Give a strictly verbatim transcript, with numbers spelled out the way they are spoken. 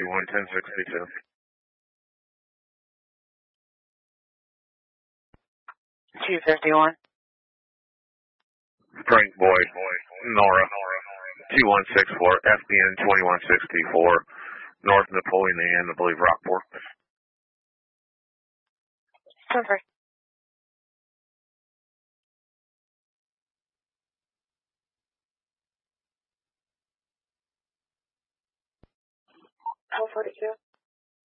fifty-one, ten sixty-two. two fifty-one. Frank Boyd, Nora, two one six four, F B N twenty-one sixty-four, North Napoleon and I believe Rockport. Over. L forty-two.